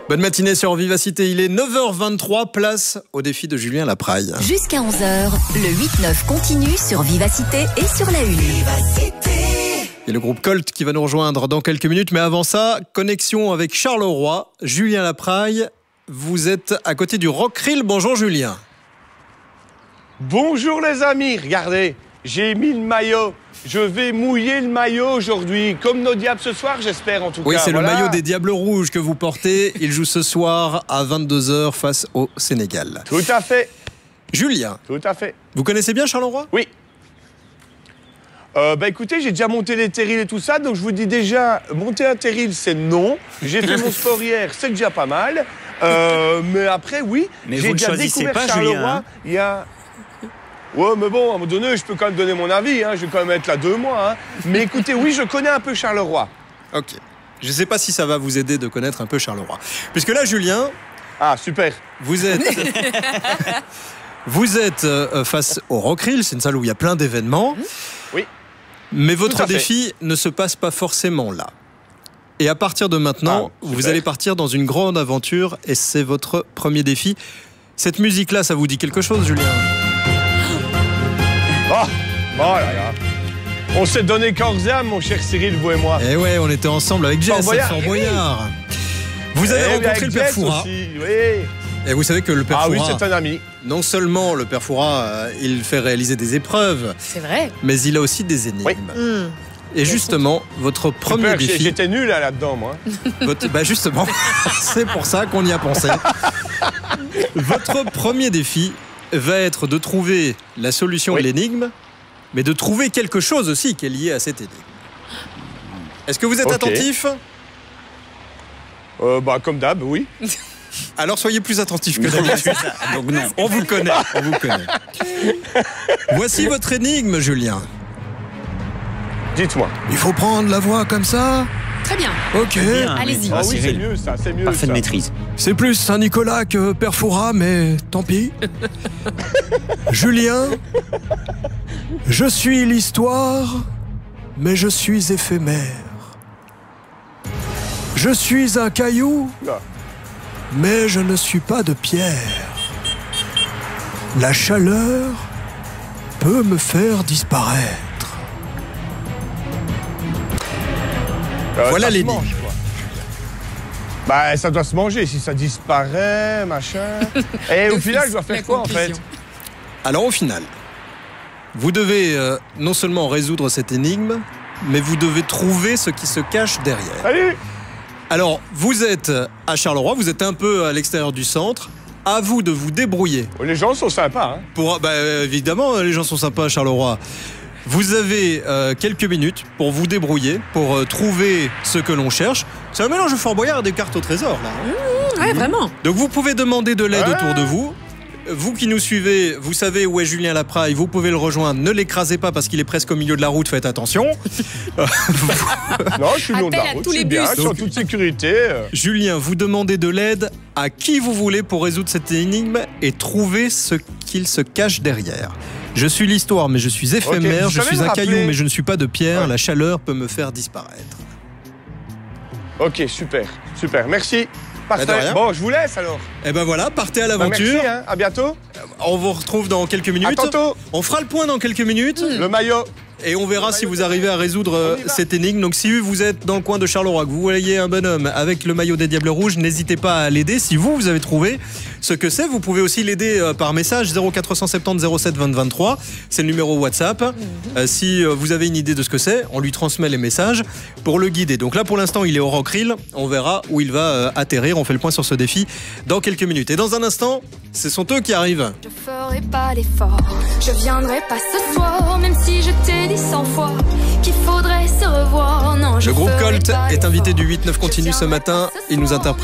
Bonne matinée sur Vivacité, il est 9h23, place au défi de Julien Lapraille. Jusqu'à 11h, le 8-9 continue sur Vivacité et sur la Une. Et le groupe Colt qui va nous rejoindre dans quelques minutes. Mais avant ça, connexion avec Charleroi. Julien Lapraille, vous êtes à côté du Rockrill. Bonjour Julien. Bonjour les amis, regardez, j'ai mis le maillot. Je vais mouiller le maillot aujourd'hui, comme nos diables ce soir, j'espère en tout cas. Oui, c'est voilà. le maillot des Diables Rouges que vous portez. Il joue ce soir à 22h face au Sénégal. Tout à fait. Julien, Tout à fait. vous connaissez bien Charleroi ? Oui. Écoutez, j'ai déjà monté les terrils et tout ça, donc je vous dis déjà, monter un terril, c'est non. J'ai fait mon sport hier, c'est déjà pas mal. Mais après, oui, mais j'ai déjà découvert pas, Charleroi. Julien, hein. Il y a... Ouais, mais bon, à un moment donné, je peux quand même donner mon avis, hein. Je vais quand même être là 2 mois. Hein. Mais écoutez, oui, je connais un peu Charleroi. Ok. Je ne sais pas si ça va vous aider de connaître un peu Charleroi. Puisque là, Julien... Ah, super. Vous êtes... Vous êtes face au Rockrill, c'est une salle où il y a plein d'événements. Oui. Mais votre défi ne se passe pas forcément là. Et à partir de maintenant, vous allez partir dans une grande aventure et c'est votre premier défi. Cette musique-là, ça vous dit quelque chose, Julien ? Oh là là. On s'est donné corps et âme, mon cher Cyril, vous et moi. Eh ouais, on était ensemble avec Jess, Fort Boyard. Vous avez rencontré le Père Fouras. Oui. Et vous savez que le Père Fouras... Ah oui, c'est un ami. Non seulement le Père Fouras, il fait réaliser des épreuves. C'est vrai. Mais il a aussi des énigmes. Oui. Et justement, votre premier défi... J'étais nul là-dedans, moi. Justement, c'est pour ça qu'on y a pensé. Votre premier défi va être de trouver la solution de l'énigme, mais de trouver quelque chose aussi qui est lié à cette énigme. Est-ce que vous êtes attentif ? Comme d'hab, oui. Alors soyez plus attentifs que d'habitude. Donc non, on vous connaît. Voici votre énigme, Julien. Dites-moi. Il faut prendre la voix comme ça ? Très bien. Ok. Allez-y. Ah oui, c'est mieux ça, c'est mieux. Parfaite maîtrise. C'est plus Saint-Nicolas que Père Fouras, mais tant pis. Julien, je suis l'histoire, mais je suis éphémère. Je suis un caillou, mais je ne suis pas de pierre. La chaleur peut me faire disparaître. Voilà l'énigme. Ça doit se manger, si ça disparaît, machin. Et au final, je dois faire quoi, en fait ? Alors, au final, vous devez non seulement résoudre cette énigme, mais vous devez trouver ce qui se cache derrière. Salut ! Alors, vous êtes à Charleroi, vous êtes un peu à l'extérieur du centre. À vous de vous débrouiller. Les gens sont sympas, hein ? Évidemment, les gens sont sympas à Charleroi. Vous avez quelques minutes pour vous débrouiller, pour trouver ce que l'on cherche. C'est un mélange de Fort Boyard et des cartes au trésor, là. Ouais, vraiment. Donc vous pouvez demander de l'aide autour de vous. Vous qui nous suivez, vous savez où est Julien Lapraille, vous pouvez le rejoindre. Ne l'écrasez pas parce qu'il est presque au milieu de la route, faites attention. Non, je suis le long de la route, c'est bien, je suis en toute sécurité. Julien, vous demandez de l'aide à qui vous voulez pour résoudre cette énigme et trouver ce qu'il se cache derrière. Je suis l'histoire, mais je suis éphémère. Je suis un caillou, mais je ne suis pas de pierre. La chaleur peut me faire disparaître. Ok, super, merci. Parfait. Bon, je vous laisse alors. Et ben voilà, partez à l'aventure. Merci, hein. À bientôt. On vous retrouve dans quelques minutes. À tantôt. On fera le point dans quelques minutes. Le maillot. Et on verra si vous arrivez à résoudre cette énigme. Donc si vous êtes dans le coin de Charleroi, que vous voyez un bonhomme avec le maillot des Diables Rouges, n'hésitez pas à l'aider. Si vous avez trouvé ce que c'est, vous pouvez aussi l'aider par message 0470 07 20 23. C'est le numéro WhatsApp. Si vous avez une idée de ce que c'est, on lui transmet les messages pour le guider. Donc là pour l'instant il est au Rockrill. On verra où il va atterrir. On fait le point sur ce défi dans quelques minutes. Et dans un instant, ce sont eux qui arrivent. Je ferai pas d'effort, je viendrai pas ce soir, même si je t'ai dit 100 fois qu'il faudrait se revoir. Non, le groupe Colt est invité du 8-9 continue ce matin. Il nous interprète